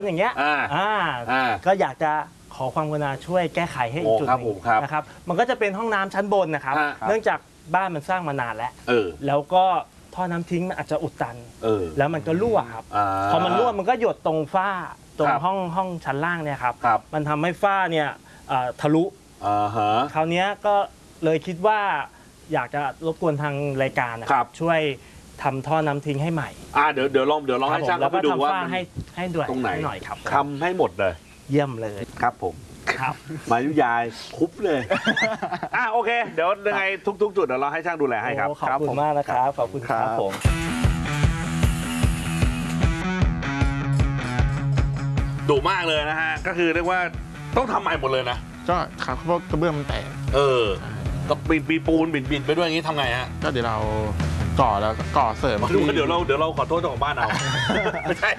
อย่างเงี้ยก็อยากจะขอความกรุณาช่วยแก้ไขให้อีกจุดหนึ่งนะครับมันก็จะเป็นห้องน้ำชั้นบนนะครับเนื่องจากบ้านมันสร้างมานานแล้วก็ท่อน้ำทิ้งมันอาจจะอุดตันแล้วมันก็รั่วครับพอมันรั่วมันก็หยดตรงฝ้าตรงห้องชั้นล่างเนี่ยครับมันทำให้ฝ้าเนี่ยทะลุคราวนี้ก็เลยคิดว่าอยากจะรบกวนทางรายการนะครับช่วยทำท่อน้ำทิ้งให้ใหม่เดี๋ยวลองให้ช่างเขาไปดูว่าให้ด้วยตรงไหนหน่อยครับทำให้หมดเลยเยี่ยมเลยครับผมครับมายุยายคุบเลยโอเคเดี๋ยวยังไงทุกจุดเดี๋ยวเราให้ช่างดูแลให้ครับขอบคุณมากนะครับขอบคุณครับผมดุมากเลยนะฮะก็คือเรียกว่าต้องทำใหม่หมดเลยนะก็ครับเพราะกระเบื้องมันแตกก็ปีปูนบินไปด้วยอย่างนี้ทำไงฮะก็เดี๋ยวเราก่อแล้วก่อเสริมเดี๋ยวเราขอโทษเจ้าของบ้านเอาไม่ใช่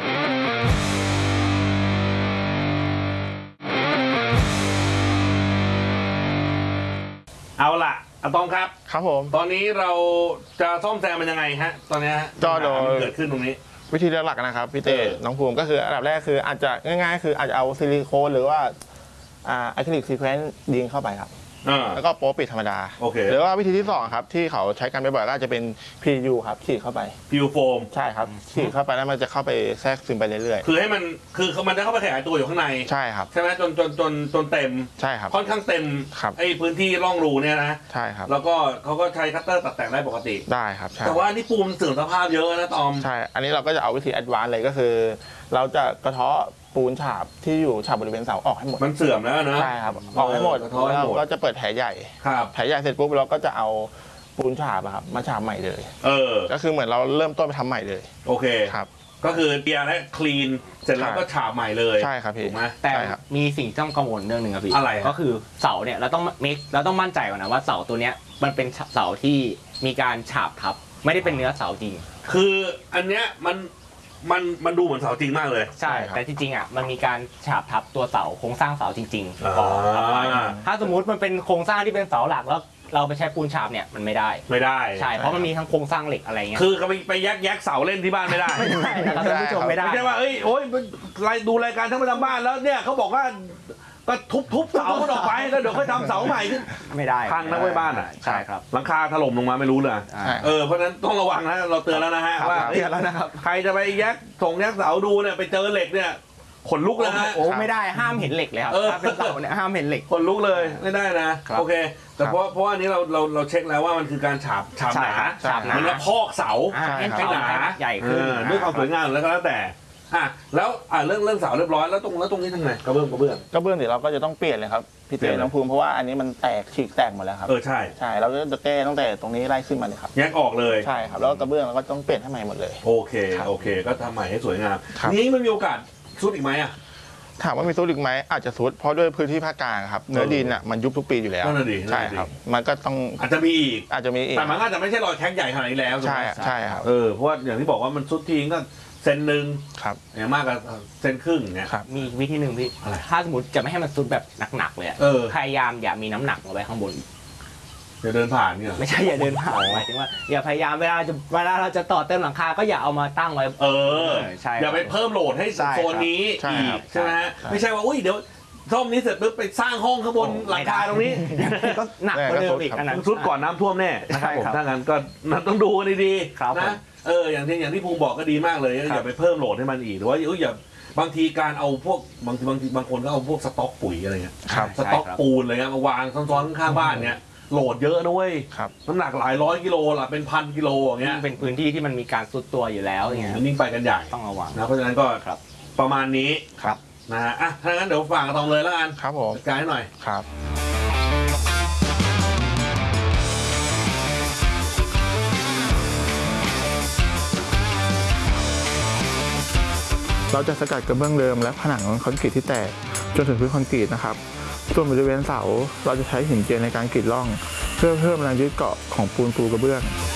เอาล่ะอาตอมครับครับผมตอนนี้เราจะซ่อมแซมมันยังไงฮะตอนนี้ก็โดยเกิดขึ้นตรงนี้วิธีหลักนะครับพี่เต้น้องภูมิก็คืออันดับแรกคืออาจจะง่ายๆคืออาจจะเอาซิลิโคนหรือว่าอะคริลิกซีเควนซ์ดิงเข้าไปครับแล้วก็โป๊ปิดธรรมดาหรือว่าวิธีที่2ครับที่เขาใช้กันบ่อยๆก็จะเป็น PU ครับฉีดเข้าไป PU โฟมใช่ครับฉีดเข้าไปแล้วมันจะเข้าไปแทรกซึมไปเรื่อยๆคือให้มันมันจะเข้าไปขยายตัวอยู่ข้างในใช่ครับใช่ไหมจนเต็มใช่ครับค่อนข้างเต็มไอ้พื้นที่ร่องรูเนี่ยนะใช่ครับแล้วก็เขาก็ใช้คัตเตอร์ตัดแต่งได้ปกติได้ครับแต่ว่านี่ปูนเสื่อมสภาพเยอะนะตอมใช่อันนี้เราก็จะเอาวิธีแอดวานซ์เลยก็คือเราจะกระเทาะปูนฉาบที่อยู่ฉาบบริเวณเสาออกให้หมดมันเสื่อมแล้วนะใช่ครับออกให้หมดแล้วเราก็จะเปิดแผลใหญ่แผลใหญ่เสร็จปุ๊บเราก็จะเอาปูนฉาบครับมาฉาบใหม่เลยก็คือเหมือนเราเริ่มต้นไปทำใหม่เลยโอเคครับก็คือเปียร์และคลีนเสร็จแล้วก็ฉาบใหม่เลยใช่ครับพี่ถูกไหมแต่มีสิ่งต้องกังวลเรื่องหนึ่งครับพี่อะไรก็คือเสาเนี่ยเราต้องมั่นใจก่อนนะว่าเสาตัวเนี้ยมันเป็นเสาที่มีการฉาบทับไม่ได้เป็นเนื้อเสาจริงคืออันเนี้ยมันดูเหมือนเสาจริงมากเลยใช่แต่จริงๆมันมีการฉาบทับตัวเสาโครงสร้างเสาจริงๆก่อนถ้าสมมุติมันเป็นโครงสร้างที่เป็นเสาหลักแล้วเราไปใช้ปูนฉาบเนี่ยมันไม่ได้ใช่เพราะมันมีทั้งโครงสร้างเหล็กอะไรเงี้ยคือไปแยกเสาเล่นที่บ้านไม่ได้ไม่ได้นะครับท่านผู้ชมไม่ได้ไม่ใช่ว่าโอ้ยดูรายการทั้งประจำบ้านแล้วเนี่ยเขาบอกว่าก็ทุบเสาออกไปแล้วเดี๋ยวค่อยทำเสาใหม่ขึ้นไม่ได้พังนะไว้บ้านใช่ครับหลังคาถล่มลงมาไม่รู้เลยเพราะฉะนั้นต้องระวังนะเราเตือนแล้วนะฮะว่าเตือนแล้วนะครับใครจะไปแยกเสาดูเนี่ยไปเจอเหล็กเนี่ยขนลุกเลยนะโอ้ไม่ได้ห้ามเห็นเหล็กเลยครับถ้าเป็นเสาเนี่ยห้ามเห็นเหล็กขนลุกเลยไม่ได้นะโอเคแต่เพราะว่านี้เราเช็คแล้วว่ามันคือการฉาบหนามันจะพอกเสาให้หนาใหญ่ขึ้นด้วยความสวยงามแล้วก็แล้วแต่แล้วเรื่องเสาเรียบร้อยแล้วตรงนี้ทางไหนกระเบื้องเดี๋ยวเราก็จะต้องเปลี่ยนเลยครับพี่เต้น้องภูมิเพราะว่าอันนี้มันฉีกแตกหมดแล้วครับใช่เราจะแก้ตั้งแต่ตรงนี้ไล่ขึ้นมาเลยครับแยกออกเลยใช่ครับแล้วกระเบื้องเราก็ต้องเปลี่ยนให้ใหม่หมดเลยโอเคก็ทำใหม่ให้สวยงามนี้มันมีโอกาสซุดอีกไหมถามว่ามีซุดอีกไหมอาจจะซุดเพราะด้วยพื้นที่ภาคกลางครับเนื้อดินมันยุบทุกปีอยู่แล้วใช่ครับมันก็ต้องอาจจะมีอีกแต่มันก็จะไม่ใช่รอยแท็กใหญ่ขนาดนี้แล้วใช่ครับเพราะว่าอย่างที่บอกว่ามันซุดทีก็เซนหนึ่งอย่างมากก็เซนครึ่งเนี่ยมีวิธีหนึ่งพี่ถ้าสมมติจะไม่ให้มันซุดแบบหนักๆเลยพยายามอย่ามีน้ำหนักลงไปข้างบนอย่าเดินผ่านเนี่ยไม่ใช่อย่าเดินผ่านหมายถึงว่าอย่าพยายามเวลาเราจะต่อเติมหลังคาก็อย่าเอามาตั้งไว้ใช่อย่าไปเพิ่มโหลดให้โซนนี้อีกใช่ไหมไม่ใช่ว่าอุ้ยเดี๋ยวซ่อมนี้เสร็จปุ๊บไปสร้างห้องข้างบนหลังคาตรงนี้ก็หนักกว่าเดิมอีกอันนั้นซุดก่อนน้ำท่วมแน่นะครับผมถ้างั้นก็ต้องดูกันดีๆนะอย่างที่ภูมิบอกก็ดีมากเลยอย่าไปเพิ่มโหลดให้มันอีกหรือว่าอย่าบางทีการเอาพวกบางคนก็เอาพวกสต็อกปุ๋ยอะไรเงี้ยสต็อกปูนอะไรเงี้ยมาวางซ้อนๆข้างบ้านเนี้ยโหลดเยอะนะเว้ยน้ำหนักหลายร้อยกิโลล่ะเป็นพันกิโลอย่างเงี้ยเป็นพื้นที่ที่มันมีการซุดตัวอยู่แล้วอย่างเงี้ยนิ่งไปกันใหญ่ต้องระวังนะเพราะฉะนั้นก็ประมาณนี้นะฮะถ้างั้นเดี๋ยวฝากกระทองเลยแล้วกันครับผมจัดการให้หน่อยครับเราจะสกัดกระเบื้องเดิมและผนังคอนกรีตที่แตกจนถึงพื้นคอนกรีตนะครับส่วนบริเวณเสาเราจะใช้หินเจียในการกรีดร่องเพื่อเพิ่มแรงยึดเกาะของปูนปูกระเบื้อง